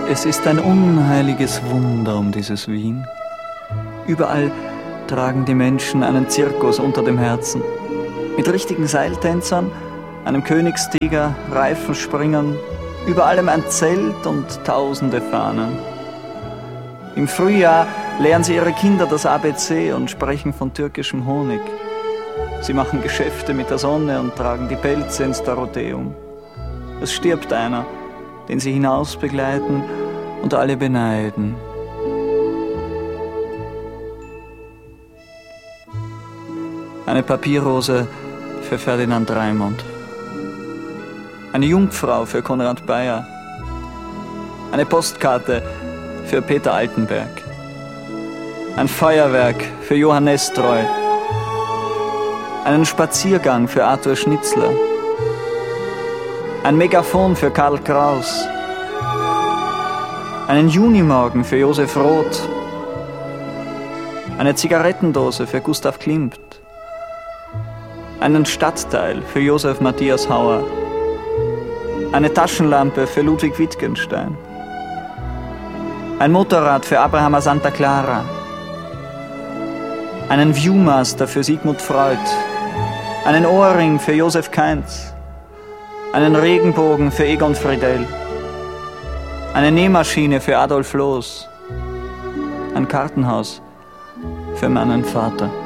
Es ist ein unheiliges Wunder um dieses Wien. Überall tragen die Menschen einen Zirkus unter dem Herzen. Mit richtigen Seiltänzern, einem Königstiger, Reifenspringern, über allem ein Zelt und tausende Fahnen. Im Frühjahr lehren sie ihre Kinder das ABC und sprechen von türkischem Honig. Sie machen Geschäfte mit der Sonne und tragen die Pelze ins Dorotheum. Es stirbt einer, den sie hinaus begleiten und alle beneiden. Eine Papierrose für Ferdinand Raimond. Eine Jungfrau für Konrad Bayer. Eine Postkarte für Peter Altenberg. Ein Feuerwerk für Johann Nestroy. Einen Spaziergang für Arthur Schnitzler. Ein Megafon für Karl Kraus. Einen Junimorgen für Josef Roth. Eine Zigarettendose für Gustav Klimt. Einen Stadtteil für Josef Matthias Hauer. Eine Taschenlampe für Ludwig Wittgenstein. Ein Motorrad für Abraham Santa Clara. Einen Viewmaster für Sigmund Freud. Einen Ohrring für Josef Kainz. Einen Regenbogen für Egon Friedel. Eine Nähmaschine für Adolf Loos. Ein Kartenhaus für meinen Vater.